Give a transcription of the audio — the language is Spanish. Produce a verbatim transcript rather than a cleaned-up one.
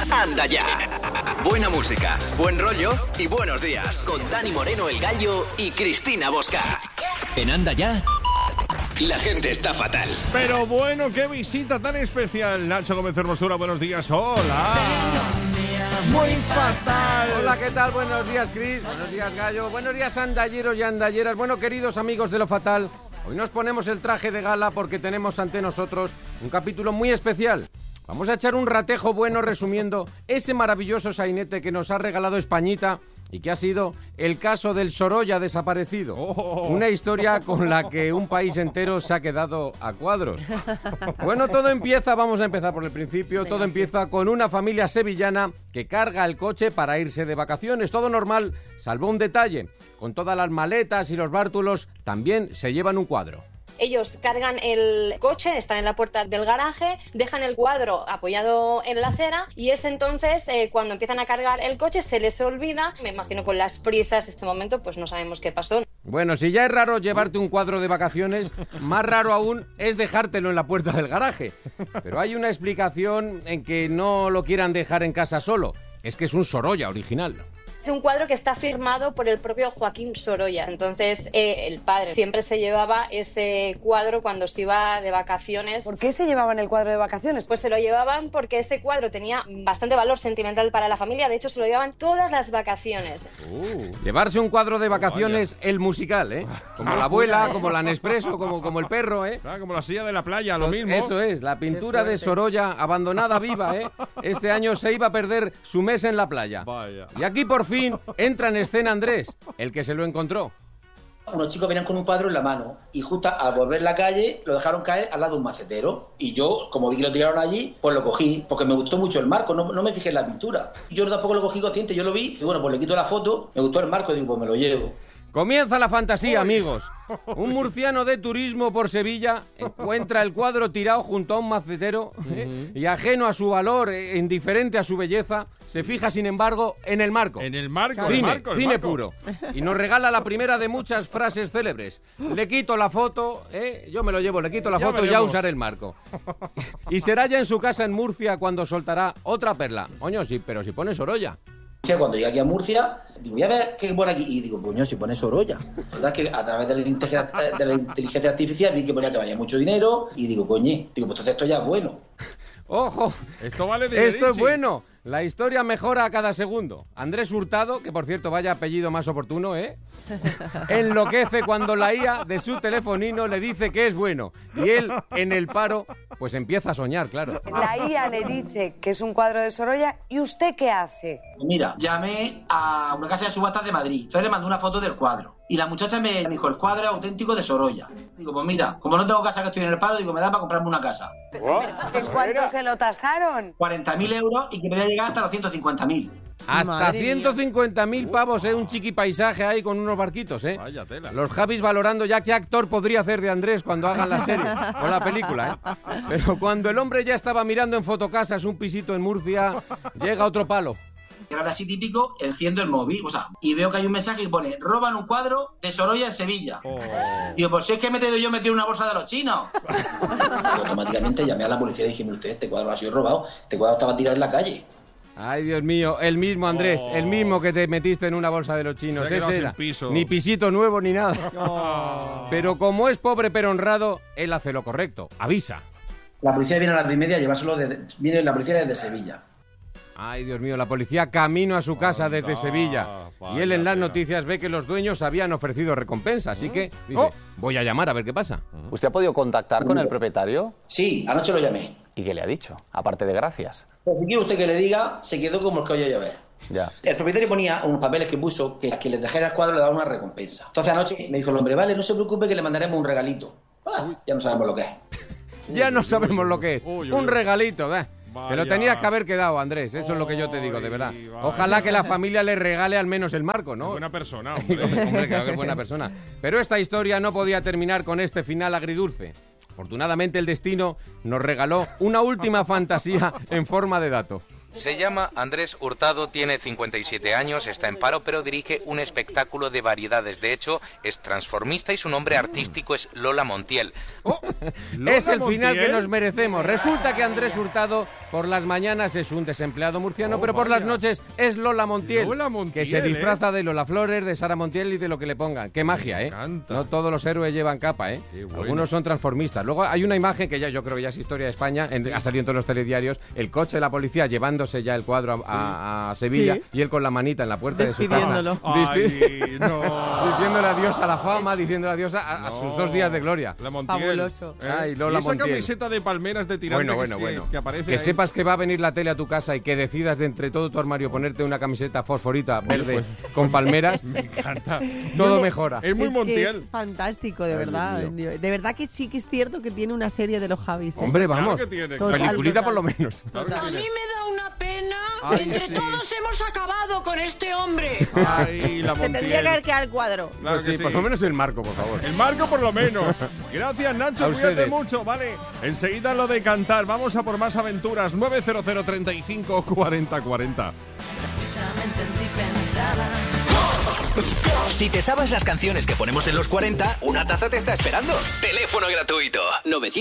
Anda Ya. Buena música, buen rollo y buenos días. Con Dani Moreno, el Gallo, y Cristina Bosca. En Anda Ya, la gente está fatal. Pero bueno, qué visita tan especial. Nacho Gómez Hermosura, buenos días. Hola. Muy fatal. Hola, ¿qué tal? Buenos días, Cris. Buenos días, Gallo. Buenos días, andalleros y andalleras. Bueno, queridos amigos de Lo Fatal, hoy nos ponemos el traje de gala porque tenemos ante nosotros un capítulo muy especial. Vamos a echar un ratejo bueno resumiendo ese maravilloso sainete que nos ha regalado Españita y que ha sido el caso del Sorolla desaparecido. Oh. Una historia con la que un país entero se ha quedado a cuadros. Bueno, todo empieza, vamos a empezar por el principio, todo empieza con una familia sevillana que carga el coche para irse de vacaciones. Todo normal, salvo un detalle. Con todas las maletas y los bártulos, también se llevan un cuadro. Ellos cargan el coche, están en la puerta del garaje, dejan el cuadro apoyado en la acera y es entonces eh, cuando empiezan a cargar el coche se les olvida. Me imagino con las prisas este momento pues no sabemos qué pasó. Bueno, si ya es raro llevarte un cuadro de vacaciones, más raro aún es dejártelo en la puerta del garaje. Pero hay una explicación en que no lo quieran dejar en casa solo. Es que es un Sorolla original. Es un cuadro que está firmado por el propio Joaquín Sorolla. Entonces, eh, el padre siempre se llevaba ese cuadro cuando se iba de vacaciones. ¿Por qué se llevaban el cuadro de vacaciones? Pues se lo llevaban porque ese cuadro tenía bastante valor sentimental para la familia. De hecho, se lo llevaban todas las vacaciones. Uh, llevarse un cuadro de vacaciones, oh, el musical, ¿eh? Como la abuela, como la Nespresso, como, como el perro, ¿eh? Ah, como la silla de la playa, lo mismo. Eso es, la pintura de Sorolla abandonada viva, ¿eh? Este año se iba a perder su mes en la playa. Vaya. Y aquí por fin entra en escena Andrés, el que se lo encontró. Unos chicos venían con un cuadro en la mano y justo al volver la calle lo dejaron caer al lado de un macetero y yo, como vi que lo tiraron allí, pues lo cogí porque me gustó mucho el marco, no, no me fijé en la pintura. Yo tampoco lo cogí consciente, yo lo vi y bueno, pues le quito la foto, me gustó el marco y digo, pues me lo llevo. Comienza la fantasía, amigos. Un murciano de turismo por Sevilla encuentra el cuadro tirado junto a un macetero, ¿eh? Y ajeno a su valor, eh, indiferente a su belleza, se fija, sin embargo, en el marco. En el marco, cine, el marco, el cine marco. puro. Y nos regala la primera de muchas frases célebres. Le quito la foto, ¿eh? Yo me lo llevo, le quito la ya foto y veremos. ya usaré el marco. Y será ya en su casa en Murcia cuando soltará otra perla. Oño, sí, pero si pone Sorolla. Cuando llegué aquí a Murcia, digo, voy a ver qué pone aquí. Y digo, coño, si pone Sorolla. La verdad es que a través de la, inteligencia, de la inteligencia artificial vi que ponía que valía mucho dinero. Y digo, coñe, digo, pues entonces esto ya es bueno. ¡Ojo! Esto vale de Esto es bueno. La historia mejora a cada segundo. Andrés Hurtado, que por cierto vaya apellido más oportuno, ¿eh? Enloquece cuando la I A de su telefonino le dice que es bueno. Y él, en el paro, pues empieza a soñar, claro. La I A le dice que es un cuadro de Sorolla, ¿y usted qué hace? Mira, llamé a una casa de subastas de Madrid. Entonces le mandé una foto del cuadro. Y la muchacha me dijo, el cuadro es auténtico de Sorolla. Digo, pues mira, como no tengo casa que estoy en el paro, digo, me da para comprarme una casa. ¿En cuánto se lo tasaron? cuarenta mil euros y que me voy a llegar hasta los ciento cincuenta mil. Hasta ciento cincuenta mil pavos, ¿eh? Un chiqui paisaje ahí con unos barquitos, ¿eh? Vaya tela. Los Javis valorando ya qué actor podría hacer de Andrés cuando hagan la serie o la película, ¿eh? Pero cuando el hombre ya estaba mirando en Fotocasas un pisito en Murcia, llega otro palo. Y ahora así típico, enciendo el móvil, o sea, y veo que hay un mensaje que pone, roban un cuadro de Sorolla en Sevilla. Oh. Digo, pues si es que he metido yo metido en una bolsa de los chinos. Y automáticamente llamé a la policía y dije, usted, este cuadro ha sido robado, este cuadro estaba tirado en la calle. Ay, Dios mío, el mismo Andrés, Oh. el mismo que te metiste en una bolsa de los chinos. Se ha quedado Ese sin era. piso. Ni pisito nuevo ni nada. Oh. Pero como es pobre pero honrado, él hace lo correcto, avisa. La policía viene a las diez y media a llevárselo, desde, viene la policía desde Sevilla. Ay, Dios mío, la policía camino a su casa Anda, desde Sevilla. Y él en las noticias ve que los dueños habían ofrecido recompensa, así que dice, Oh. voy a llamar a ver qué pasa. ¿Usted ha podido contactar con el propietario? Sí, anoche lo llamé. ¿Y qué le ha dicho? Aparte de gracias. Pues si quiere usted que le diga, se quedó como el que oye llover. Ya. El propietario ponía unos papeles que puso que a quien le trajera el cuadro le daba una recompensa. Entonces anoche me dijo el hombre, vale, no se preocupe que le mandaremos un regalito. Ah, ya no sabemos lo que es. Ya no sabemos lo que es. Uy, uy, Un uy. regalito, ¿eh? Te lo Vaya. tenías que haber quedado, Andrés. Eso es lo que yo te digo, de verdad. Ay, Ojalá vaya. que la familia le regale al menos el marco, ¿no? Buena persona, hombre. Hombre, claro que es buena persona. Pero esta historia no podía terminar con este final agridulce. Afortunadamente el destino nos regaló una última fantasía en forma de dato. Se llama Andrés Hurtado, tiene cincuenta y siete años, está en paro, pero dirige un espectáculo de variedades. De hecho, es transformista y su nombre artístico es Lola Montiel. Oh, Lola Es el final Montiel. que nos merecemos. Resulta que Andrés Hurtado por las mañanas es un desempleado murciano, Oh, pero por vaya. las noches es Lola Montiel, Lola Montiel, que se ¿eh? disfraza de Lola Flores, de Sara Montiel y de lo que le pongan. Qué magia, ¿eh? encanta. No todos los héroes llevan capa, ¿eh? Qué bueno. Algunos son transformistas. Luego hay una imagen que ya yo creo que ya es historia de España, en- ha salido en todos los telediarios, el coche de la policía llevándose ya el cuadro a, a- a Sevilla Sí. y él con la manita en la puerta de su casa. Despidiéndolo. Ay, no. Diciéndole adiós a la fama, diciéndole adiós a, a No. sus dos días de gloria. La Montiel. Fabuloso. ¿eh? Ay, Lola y esa Montiel. camiseta de palmeras de tirante Bueno, que, bueno, que- bueno. que aparece Que ahí. sepas que va a venir la tele a tu casa y que decidas de entre todo tu armario ponerte una camiseta fosforita verde con palmeras. Me encanta. Todo Muy- mejora. Es muy es que Montiel. es fantástico, de Ay, verdad. Dios De verdad que sí que es cierto que tiene una serie de los Javis. ¿eh? Hombre, Claro vamos. que tiene. Total. Peliculita por lo menos. Claro que A mí tiene. me da una pena. Ay, Entre sí. todos hemos acabado con este hombre. Ay, la Se Montiel. tendría que haber quedado el cuadro. Claro Pues que sí, sí. por lo menos el marco, por favor. El marco por lo menos. Gracias, Nacho, A cuídate ustedes. mucho, ¿vale? Enseguida lo de cantar. Vamos a por más aventuras. nueve cero cero, treinta y cinco, cuarenta, cuarenta. Si te sabes las canciones que ponemos en los cuarenta, una taza te está esperando. Teléfono gratuito. novecientos